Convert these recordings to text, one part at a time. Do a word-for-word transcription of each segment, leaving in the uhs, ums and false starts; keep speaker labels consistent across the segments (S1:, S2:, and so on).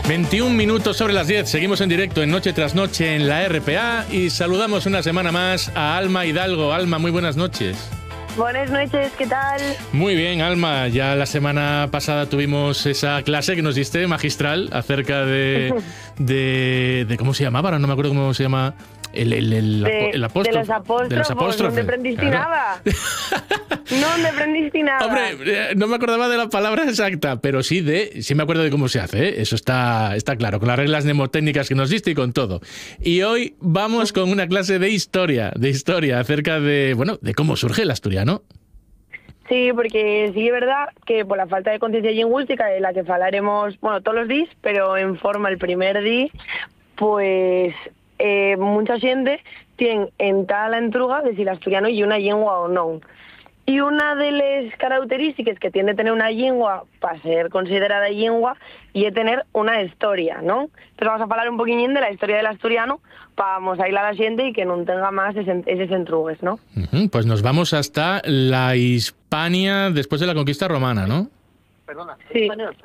S1: veintiún minutos sobre las diez, seguimos en directo en Noche tras Noche en la R P A y saludamos una semana más a Alma Hidalgo. Alma, muy buenas noches.
S2: Buenas noches, ¿qué tal?
S1: Muy bien, Alma, ya la semana pasada tuvimos esa clase que nos diste magistral acerca de, de, de ¿cómo se llamaba? Ahora no me acuerdo cómo se llama. El, el, el,
S2: de,
S1: el apóstrofe.
S2: De los apóstrofos,
S1: de los apóstrofes.
S2: no te aprendiste
S1: claro.
S2: nada. No te aprendiste nada.
S1: Hombre, no me acordaba de la palabra exacta, pero sí de, sí me acuerdo de cómo se hace, ¿eh? Eso está, está claro, con las reglas mnemotécnicas que nos diste y con todo. Y hoy vamos con una clase de historia, de historia, acerca de, bueno, de cómo surge el asturiano.
S2: Sí, porque sí es verdad que por la falta de conciencia lingüística de la que hablaremos, bueno, todos los días, pero en forma el primer día, pues eh, mucha gente tiene en tal la entruga de si el asturiano y una lengua o no. Y una de las características que tiene tener una lengua para ser considerada lengua y es tener una historia, ¿no? Entonces vamos a hablar un poquillín de la historia del asturiano para mostrar a la gente y que no tenga más ese, esos entrugues, ¿no?
S1: Uh-huh, pues nos vamos hasta la Hispania después de la conquista romana, ¿no?
S2: Perdona. Sí.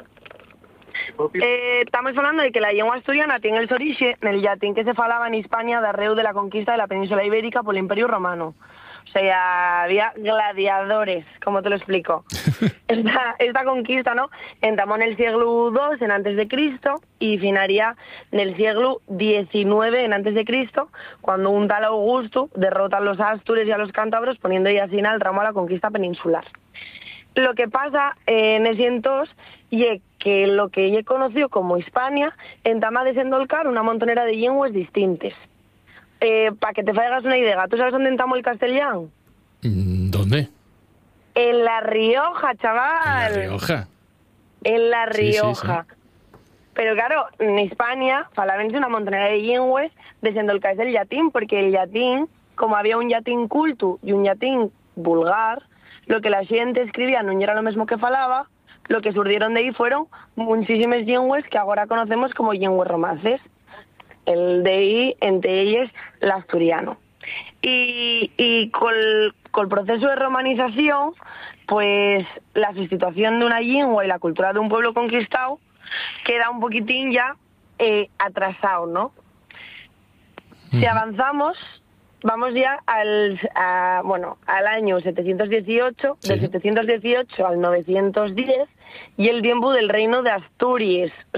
S2: Eh, estamos hablando de que la lengua asturiana tiene el origen en el latín que se falaba en Hispania darreu de la conquista de la península ibérica por el Imperio Romano. O sea, había gladiadores, como te lo explico. Esta, esta conquista, ¿no? Entamó en el siglo segundo en antes de Cristo y finaría en el siglo diecinueve en antes de Cristo, cuando un tal Augusto derrota a los astures y a los cántabros, poniendo ya fin al ramo a la conquista peninsular. Lo que pasa eh, en ese entonces y que lo que he conocido como Hispania entama a desendolcar una montonera de lenguas distintas. Eh, para que te hagas una idea, ¿tú sabes dónde entamó el castellano?
S1: ¿Dónde?
S2: En La Rioja, chaval.
S1: En La Rioja.
S2: En La Rioja.
S1: Sí, sí, sí.
S2: Pero claro, en Hispania falaban una montonera de lenguas desendolcadas del latín, porque el latín, como había un latín culto y un latín vulgar, lo que la gente escribía no era lo mismo que falaba, lo que surgieron de ahí fueron muchísimas lenguas que ahora conocemos como lenguas romances. El de ahí, entre ellas, el asturiano. Y, y con, con el proceso de romanización, pues la sustitución de una lengua y la cultura de un pueblo conquistado queda un poquitín ya eh, atrasado, ¿no? Si avanzamos, vamos ya al, a, bueno, al año setecientos dieciocho, sí. Del setecientos dieciocho al novecientos diez, y el tiempo del reino de Asturias.